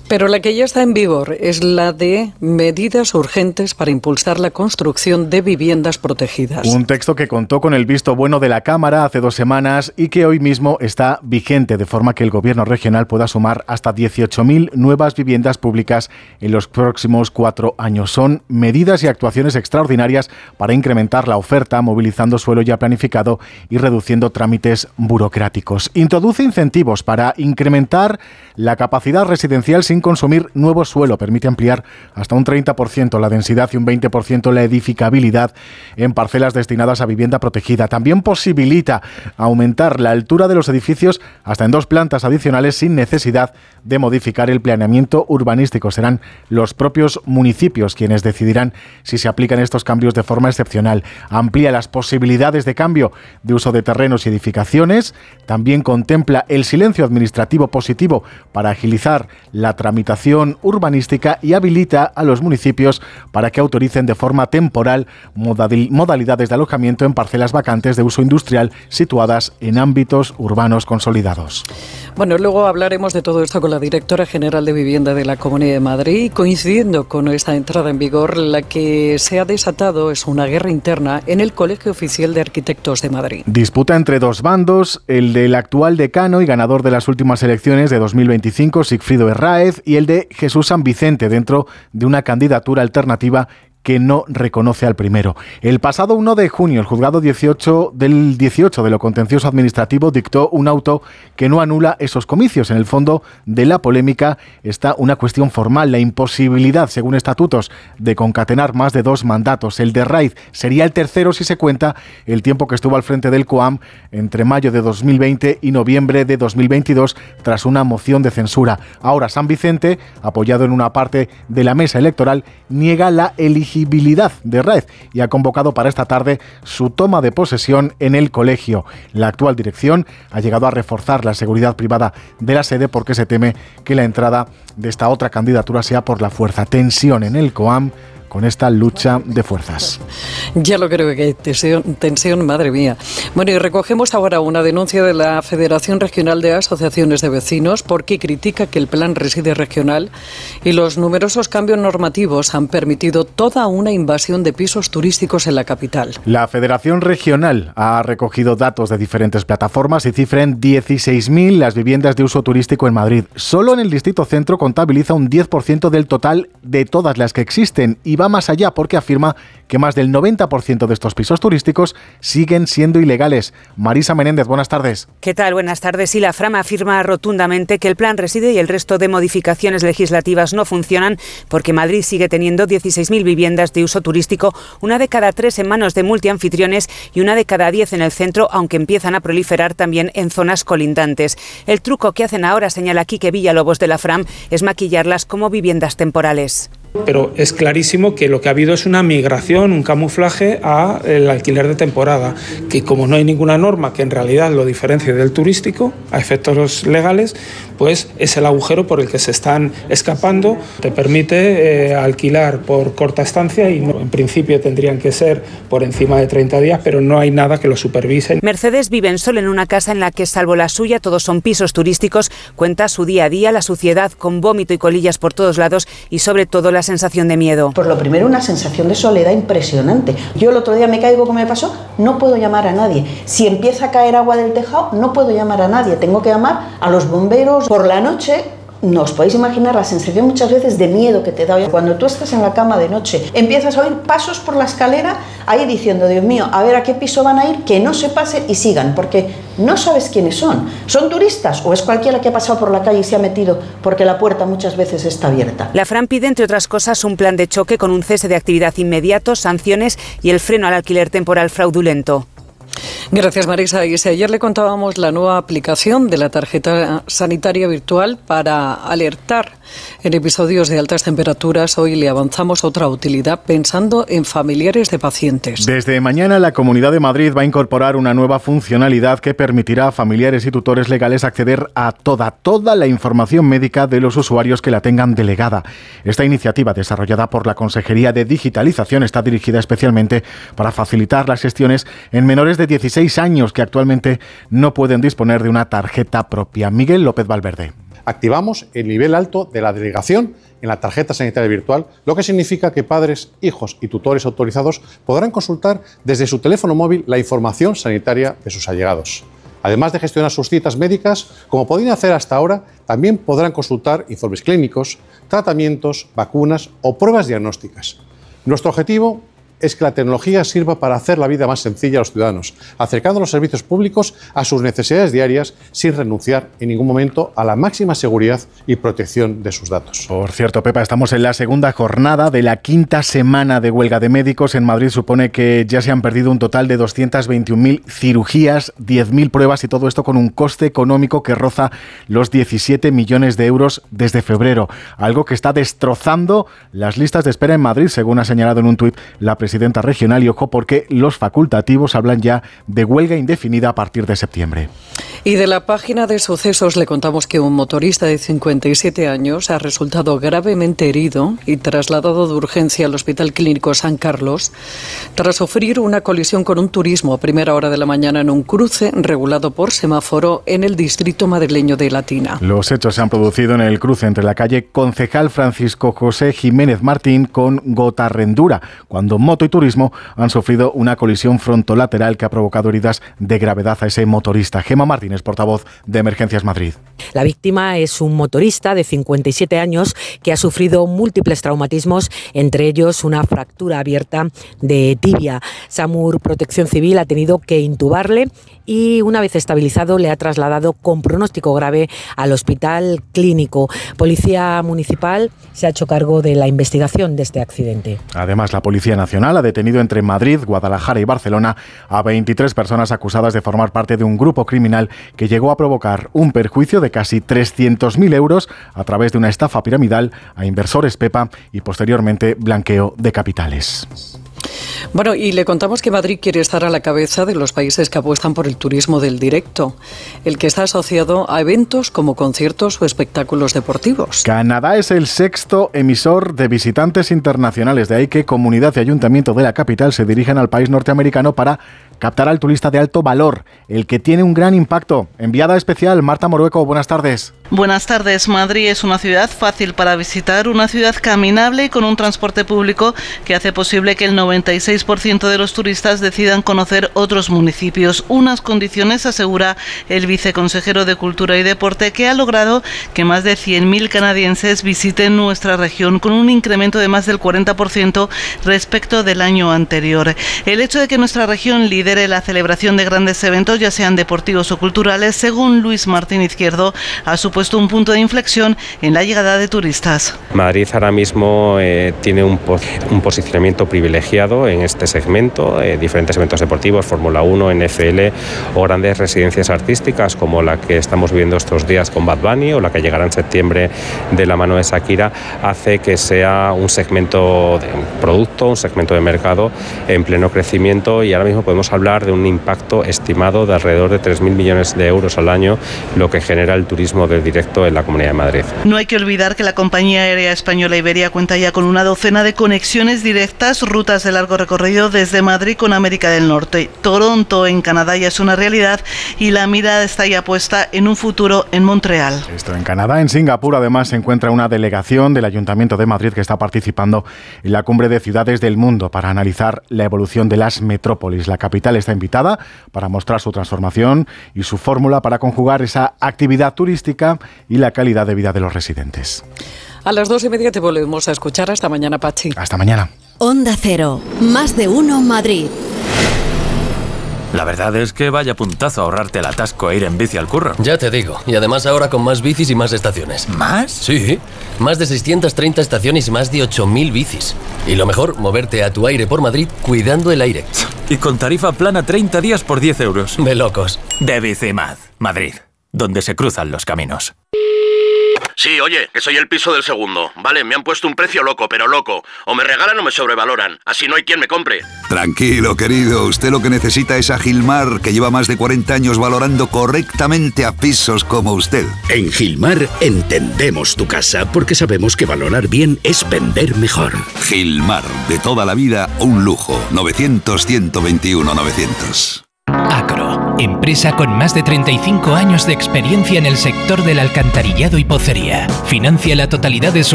Pero la que ya está en vigor es la de medidas urgentes para impulsar la construcción de viviendas protegidas. Un texto que contó con el visto bueno de la Cámara hace 2 semanas y que hoy mismo está vigente, de forma que el Gobierno regional pueda sumar hasta 18.000 nuevas viviendas públicas en los próximos 4 años. Son medidas y actuaciones extraordinarias para incrementar la oferta, movilizando suelo ya planificado y reduciendo trámites burocráticos. Introduce incentivos para incrementar la capacidad residencial sin consumir nuevo suelo. Permite ampliar hasta un 30% la densidad y un 20% la edificabilidad en parcelas destinadas a vivienda protegida. También posibilita aumentar la altura de los edificios hasta en 2 plantas adicionales sin necesidad de modificar el planeamiento urbanístico. Serán los propios municipios quienes decidirán si se aplican estos cambios de forma excepcional. Amplía las posibilidades de cambio de uso de terrenos y edificaciones. También contempla el silencio administrativo positivo para agilizar la tramitación urbanística y habilita a los municipios para que autoricen de forma temporal modalidades de alojamiento en parcelas vacantes de uso industrial situadas en ámbitos urbanos consolidados. Bueno, luego hablaremos de todo esto con la directora general de Vivienda de la Comunidad de Madrid. Coincidiendo con esta entrada en vigor, la que se ha desatado es una guerra interna en el Colegio Oficial de Arquitectos de Madrid. Disputa entre 2 bandos, el del actual decano y ganador de las últimas elecciones de 2025, Sigfrido Herráez, y el de Jesús San Vicente, dentro de una candidatura alternativa que no reconoce al primero. El pasado 1 de junio, el juzgado 18 de lo contencioso administrativo dictó un auto que no anula esos comicios. En el fondo de la polémica está una cuestión formal, la imposibilidad, según estatutos, de concatenar más de 2 mandatos. El de Herráez sería el tercero si se cuenta el tiempo que estuvo al frente del COAM entre mayo de 2020 y noviembre de 2022, tras una moción de censura. Ahora San Vicente, apoyado en una parte de la mesa electoral, niega la elegibilidad de Herráez y ha convocado para esta tarde su toma de posesión en el colegio. La actual dirección ha llegado a reforzar la seguridad privada de la sede porque se teme que la entrada de esta otra candidatura sea por la fuerza. Tensión en el COAM con esta lucha de fuerzas. Ya lo creo que hay tensión, madre mía. Bueno, y recogemos ahora una denuncia de la Federación Regional de Asociaciones de Vecinos porque critica que el Plan Reside regional y los numerosos cambios normativos han permitido toda una invasión de pisos turísticos en la capital. La Federación Regional ha recogido datos de diferentes plataformas y cifra en 16.000 las viviendas de uso turístico en Madrid. Solo en el Distrito Centro contabiliza un 10% del total de todas las que existen y va más allá porque afirma que más del 90% de estos pisos turísticos siguen siendo ilegales. Marisa Menéndez, buenas tardes. ¿Qué tal? Buenas tardes. Y la FRAM afirma rotundamente que el Plan Reside y el resto de modificaciones legislativas no funcionan porque Madrid sigue teniendo 16.000 viviendas de uso turístico, una de cada 3 en manos de multianfitriones y una de cada 10 en el centro, aunque empiezan a proliferar también en zonas colindantes. El truco que hacen ahora, señala Quique Villalobos de la FRAM, es maquillarlas como viviendas temporales. Pero es clarísimo que lo que ha habido es una migración, un camuflaje al alquiler de temporada, que como no hay ninguna norma que en realidad lo diferencie del turístico, a efectos legales, pues es el agujero por el que se están escapando. Te permite alquilar por corta estancia y en principio tendrían que ser por encima de 30 días, pero no hay nada que lo supervise. Mercedes vive solo en una casa en la que, salvo la suya, todos son pisos turísticos. Cuenta su día a día, la suciedad con vómito y colillas por todos lados y sobre todo la sensación de miedo. Pues lo primero, una sensación de soledad impresionante. Yo el otro día me caigo, como me pasó, no puedo llamar a nadie. Si empieza a caer agua del tejado, no puedo llamar a nadie. Tengo que llamar a los bomberos. Por la noche, no os podéis imaginar la sensación muchas veces de miedo que te da. Cuando tú estás en la cama de noche, empiezas a oír pasos por la escalera, ahí diciendo, Dios mío, a ver a qué piso van a ir, que no se pasen y sigan, porque no sabes quiénes son. ¿Son turistas o es cualquiera que ha pasado por la calle y se ha metido porque la puerta muchas veces está abierta? La FRAM pide, entre otras cosas, un plan de choque con un cese de actividad inmediato, sanciones y el freno al alquiler temporal fraudulento. Gracias, Marisa. Y si ayer le contábamos la nueva aplicación de la tarjeta sanitaria virtual para alertar en episodios de altas temperaturas, hoy le avanzamos otra utilidad pensando en familiares de pacientes. Desde mañana la Comunidad de Madrid va a incorporar una nueva funcionalidad que permitirá a familiares y tutores legales acceder a toda la información médica de los usuarios que la tengan delegada. Esta iniciativa, desarrollada por la Consejería de Digitalización, está dirigida especialmente para facilitar las gestiones en menores de 16 años que actualmente no pueden disponer de una tarjeta propia. Miguel López Valverde. Activamos el nivel alto de la delegación en la tarjeta sanitaria virtual, lo que significa que padres, hijos y tutores autorizados podrán consultar desde su teléfono móvil la información sanitaria de sus allegados. Además de gestionar sus citas médicas, como podían hacer hasta ahora, también podrán consultar informes clínicos, tratamientos, vacunas o pruebas diagnósticas. Nuestro objetivo es que la tecnología sirva para hacer la vida más sencilla a los ciudadanos, acercando los servicios públicos a sus necesidades diarias sin renunciar en ningún momento a la máxima seguridad y protección de sus datos. Por cierto, Pepa, estamos en la segunda jornada de la quinta semana de huelga de médicos. En Madrid supone que ya se han perdido un total de 221.000 cirugías, 10.000 pruebas y todo esto con un coste económico que roza los 17 millones de euros desde febrero. Algo que está destrozando las listas de espera en Madrid, según ha señalado en un tuit la presidenta regional, y ojo porque los facultativos hablan ya de huelga indefinida a partir de septiembre. Y de la página de sucesos le contamos que un motorista de 57 años ha resultado gravemente herido y trasladado de urgencia al Hospital Clínico San Carlos tras sufrir una colisión con un turismo a primera hora de la mañana en un cruce regulado por semáforo en el distrito madrileño de Latina. Los hechos se han producido en el cruce entre la calle Concejal Francisco José Jiménez Martín con Gotarrendura, cuando Moto y Turismo han sufrido una colisión frontolateral que ha provocado heridas de gravedad a ese motorista. Gemma Martínez, portavoz de Emergencias Madrid. La víctima es un motorista de 57 años que ha sufrido múltiples traumatismos, entre ellos una fractura abierta de tibia. SAMUR Protección Civil ha tenido que intubarle y una vez estabilizado le ha trasladado con pronóstico grave al Hospital Clínico. Policía Municipal se ha hecho cargo de la investigación de este accidente. Además, la Policía Nacional ha detenido entre Madrid, Guadalajara y Barcelona a 23 personas acusadas de formar parte de un grupo criminal que llegó a provocar un perjuicio de casi 300.000 euros a través de una estafa piramidal a inversores Pepa y posteriormente blanqueo de capitales. Bueno, y le contamos que Madrid quiere estar a la cabeza de los países que apuestan por el turismo del directo, el que está asociado a eventos como conciertos o espectáculos deportivos. Canadá es el sexto emisor de visitantes internacionales, de ahí que Comunidad y Ayuntamiento de la capital se dirigen al país norteamericano para captar al turista de alto valor, el que tiene un gran impacto. Enviada especial, Marta Morueco, buenas tardes. Buenas tardes. Madrid es una ciudad fácil para visitar, una ciudad caminable y con un transporte público que hace posible que el 96% de los turistas decidan conocer otros municipios. Unas condiciones, asegura el viceconsejero de Cultura y Deporte, que ha logrado que más de 100.000 canadienses visiten nuestra región, con un incremento de más del 40% respecto del año anterior. El hecho de que nuestra región lidere la celebración de grandes eventos, ya sean deportivos o culturales, según Luis Martín Izquierdo, ha supuesto un punto de inflexión en la llegada de turistas. Madrid ahora mismo tiene un posicionamiento privilegiado en este segmento, diferentes eventos deportivos, Fórmula 1, NFL o grandes residencias artísticas como la que estamos viendo estos días con Bad Bunny o la que llegará en septiembre de la mano de Shakira, hace que sea un segmento de producto, un segmento de mercado en pleno crecimiento, y ahora mismo podemos hablar de un impacto estimado de alrededor de 3.000 millones de euros al año, lo que genera el turismo del directo en la Comunidad de Madrid. No hay que olvidar que la compañía aérea española Iberia cuenta ya con una docena de conexiones directas, rutas de largo recorrido desde Madrid con América del Norte. Toronto en Canadá ya es una realidad y la mirada está ya puesta en un futuro en Montreal. Esto en Canadá. En Singapur además se encuentra una delegación del Ayuntamiento de Madrid que está participando en la Cumbre de Ciudades del Mundo para analizar la evolución de las metrópolis. La capital está invitada para mostrar su transformación y su fórmula para conjugar esa actividad turística y la calidad de vida de los residentes. A las 2:30 te volvemos a escuchar. Hasta mañana, Pachi. Hasta mañana. Onda Cero, más de uno Madrid. La verdad es que vaya puntazo ahorrarte el atasco e ir en bici al curro. Ya te digo, y además ahora con más bicis y más estaciones. ¿Más? Sí, más de 630 estaciones y más de 8.000 bicis. Y lo mejor, moverte a tu aire por Madrid cuidando el aire. Y con tarifa plana 30 días por 10 euros. De locos. De Bicimad, Madrid, donde se cruzan los caminos. Sí, oye, que soy el piso del segundo. Vale, me han puesto un precio loco, pero loco. O me regalan o me sobrevaloran. Así no hay quien me compre. Tranquilo, querido. Usted lo que necesita es a Gilmar, que lleva más de 40 años valorando correctamente a pisos como usted. En Gilmar entendemos tu casa porque sabemos que valorar bien es vender mejor. Gilmar, de toda la vida, un lujo. 900-121-900. Acro, empresa con más de 35 años de experiencia en el sector del alcantarillado y pocería. Financia la totalidad de sus